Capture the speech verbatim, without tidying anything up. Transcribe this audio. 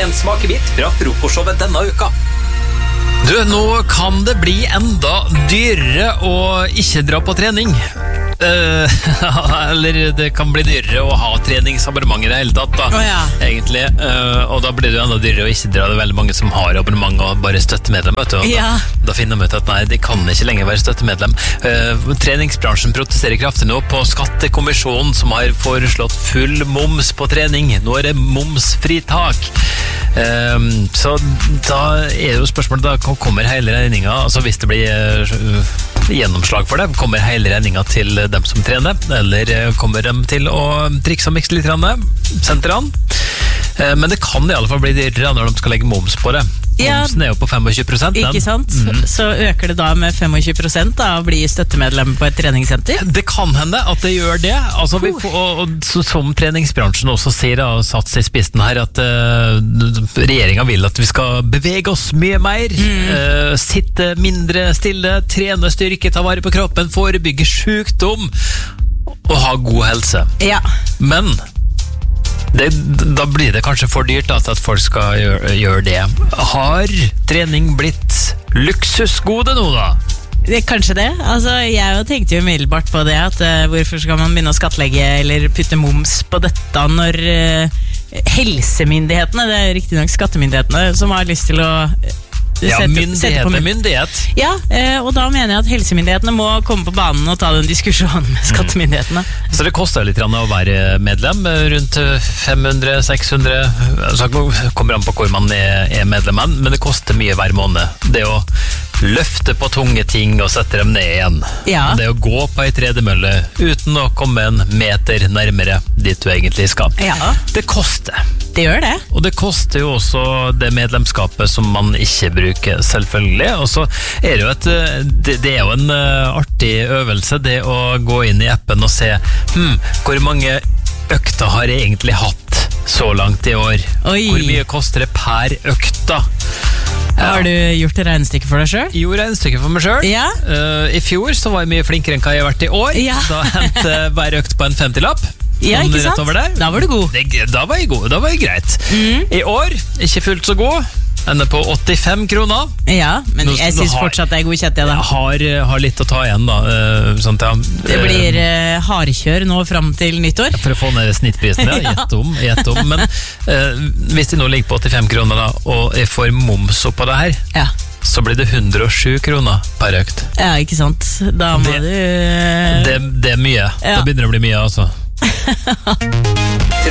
en smakebit fra frokostshowet denne uka. Du, nå kan det bli enda dyrere å ikke dra på trening. Uh, eller det kan bli dyrere å ha treningsabonnement i det hele tatt da, oh, ja. egentlig, uh, og da blir det jo enda dyrere å ikke dra. Det er veldig mange som har abonnement og bare støttemedlem, vet du, og ja. da, da finner de ut at nei, de kan ikke lenger være støttemedlem. uh, Treningsbransjen protesterer kraftig nå på Skattekommisjonen, som har foreslått full moms på trening. Nå er det momsfritak. uh, Så da er jo spørsmålet, da kommer hele regningen, altså hvis det blir uh, gjennomslag for det, kommer hele regningen til dem som trener, eller kommer de til å trikse og mikse litt sentrene. Men det kan i alle fall bli dyrere når de skal legge moms på det. Ja, momsen er jo på tjuefem prosent. Ikke sant? Mm. Så øker det da med tjuefem prosent da, å bli støttemedlem på et treningssenter? Det kan hende at det gjør det. Altså, vi får, og, og, så, som treningsbransjen også sier, og satt seg i spissen her, at uh, regjeringen vil at vi skal bevege oss mye mer, mm. uh, sitte mindre stille, trene styrke, ta vare på kroppen, forebygge sykdom og ha god helse. Ja. Men Det, da blir det kanskje for dyrt at, at folk skal gjøre, gjøre det. Har trening blitt luksusgode nå da? Det, kanskje det. Altså, jeg tenkte jo umiddelbart på det, at uh, hvorfor skal man begynne å skattlegge eller putte moms på dette når uh, helsemyndighetene, det er riktig nok skattemyndighetene, som har lyst til å uh, Ja, sette, myndighet sette på er myndighet. Ja, eh, og da mener jeg at helsemyndighetene må komme på banen og ta den diskusjonen med skattemyndighetene. Mm. Så det koster litt å være medlem, rundt fem hundre til seks hundre, altså kommer an på hvor man er, er medlem, men det koster mye hver måned. Det å løfte på tunge ting og sette dem ned igjen. Ja. Det å gå på ei tredemølle uten å komme en meter nærmere dit du egentlig skal. Ja. Det koster. Det gjør det. Og det koster jo også det medlemskapet som man ikke bruker, selvfølgelig. Og så er det jo et det, det er jo en uh, artig øvelse, det å gå inn i appen og se hm, hvor mange økter har jeg egentlig hatt så langt i år. Oi. Hvor mye koster det per økta? Ja. Har du gjort regnestykket for deg selv? Jo, regnestykket for meg selv. Ja. Uh, I fjor så var jeg mye flinkere enn hva jeg har vært i år. Ja. Da hendte hver økt på en femtilapp. Ja, ikke sant? Da var du god. Det, da var jeg god, da var jeg greit. Mm. I år, ikke fullt så god. Ender på åttifem kroner. Ja, men nå, jeg synes har, fortsatt det er god kjett, ja, da. Har, har litt å ta igjen, da. Uh, sånt, ja. Det blir uh, hardkjør nå frem til nyttår. For å få ned snittprisen, ja. Gjett om, gjett om. Men uh, hvis de nå ligger på åttifem kroner, da, og jeg får moms opp på det her, ja. så blir det hundre og sju kroner per økt. Ja, ikke sant? Da må det, du... Det, det er mye. Ja. Da begynner det å bli mye, altså.